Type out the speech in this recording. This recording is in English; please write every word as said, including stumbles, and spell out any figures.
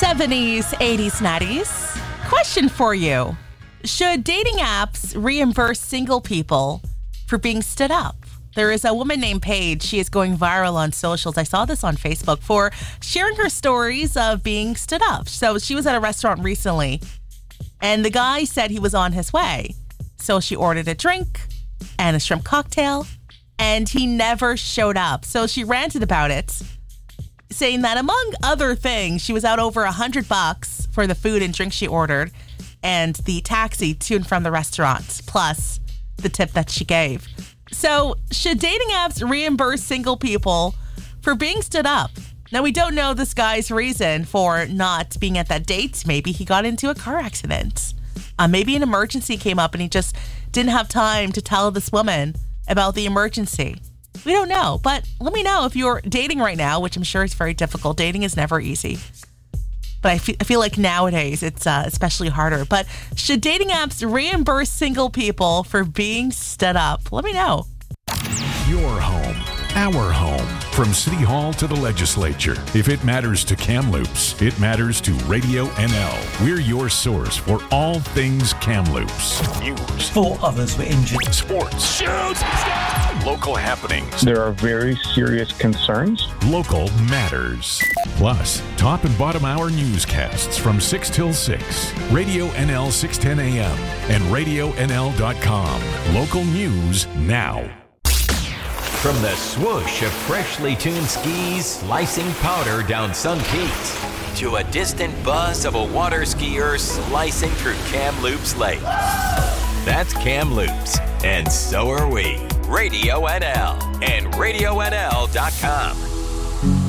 seventies, eighties, nineties. Question for you. Should dating apps reimburse single people for being stood up? There is a woman named Paige. She is going viral on socials. I saw this on Facebook for sharing her stories of being stood up. So she was at a restaurant recently, and the guy said he was on his way. So she ordered a drink and a shrimp cocktail, and he never showed up. So she ranted about it, saying that among other things, she was out over a hundred bucks for the food and drink she ordered and the taxi to and from the restaurant, plus the tip that she gave. So should dating apps reimburse single people for being stood up? Now, we don't know this guy's reason for not being at that date. Maybe he got into a car accident. Uh, maybe an emergency came up and he just didn't have time to tell this woman about the emergency. We don't know, but let me know if you're dating right now, which I'm sure is very difficult. Dating is never easy. But I feel, I feel like nowadays it's uh, especially harder. But should dating apps reimburse single people for being stood up? Let me know. Your home, our home. From City Hall to the legislature. If it matters to Kamloops, it matters to Radio N L. We're your source for all things Kamloops. News. Four others were injured. Sports. Shoot! Local happenings. There are very serious concerns. Local matters. Plus, top and bottom hour newscasts from six till six. Radio N L six ten A M and radio N L dot com. Local news now. From the swoosh of freshly tuned skis slicing powder down Sun Peaks to a distant buzz of a water skier slicing through Kamloops Lake. That's Kamloops, and so are we. Radio N L and radio N L dot com.